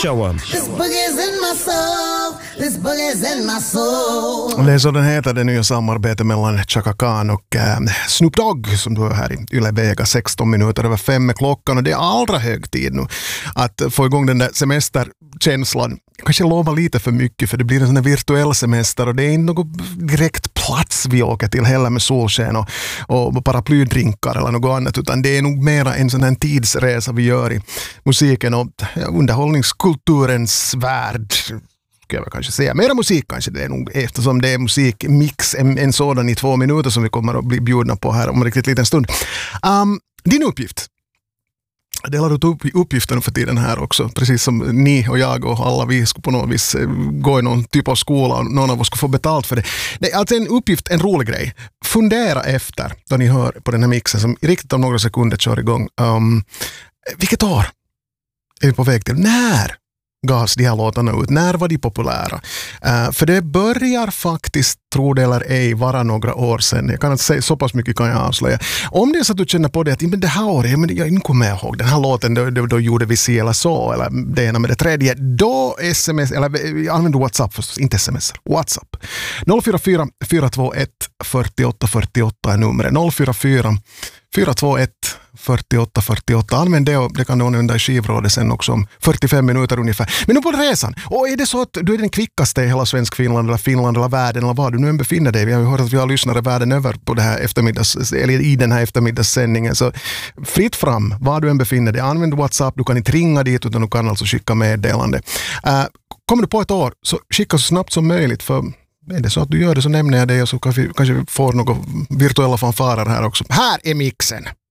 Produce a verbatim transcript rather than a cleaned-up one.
showen. This boogie's in my soul. This boogie's in my soul. Det är så den heter, det nya samarbetet mellan Chaka Khan och äh, Snoop Dogg som du är här i Yle Vega, sexton minuter över fem med klockan, och det är allra hög tid nu att få igång den där semesterkänslan. Kanske lova lite för mycket, för det blir en sån här virtuell semester och det är inte någon direkt plats vi åker till heller med solsken och, och paraplydrinkar eller något annat, utan det är nog mera en sån här tidsresa vi gör i musiken och underhållningskulturens värld. Jag kanske säga. Mera musik kanske det är nog, eftersom det är musikmix, en, en sådan i två minuter som vi kommer att bli bjudna på här om en riktigt liten stund. Um, din uppgift. Delar ut upp, uppgiften för tiden här också, precis som ni och jag och alla vi skulle på något vis gå i någon typ av skola och någon av oss skulle få betalt för det. Det är alltså en uppgift, en rolig grej. Fundera efter då ni hör på den här mixen som riktigt om några sekunder kör igång. Um, vilket år är vi på väg till? När gavs de här låtarna ut? När var de populära? Uh, för det börjar faktiskt, tro det eller ej, vara några år sedan. Jag kan inte säga, så pass mycket kan jag avslöja. Om det är så att du känner på det att men det här året, men jag kommer ihåg den här låten, då, då, då gjorde vi si eller så, eller det ena med det tredje, då sms, eller använder WhatsApp förstås, inte sms, WhatsApp. noll fyra fyra fyra två ett fyra åtta fyra åtta är numret. noll fyra fyra fyra två ett fyra åtta fyra åtta. Använd det och det kan du använda i skivrådet sen också om fyrtiofem minuter ungefär. Men nu på resan. Och är det så att du är den kvickaste i hela svensk Finland eller Finland eller världen eller vad du nu än befinner dig. Vi har ju hört att vi har lyssnare världen över på det här eftermiddags, eller i den här eftermiddagssändningen. Så fritt fram, var du än befinner dig. Använd WhatsApp, du kan inte ringa dit utan du kan alltså skicka meddelande. Uh, kommer du på ett år så skicka så snabbt som möjligt, för är det så att du gör det så nämner jag det och så kanske vi får några virtuella fanfarer här också. Här är mixen!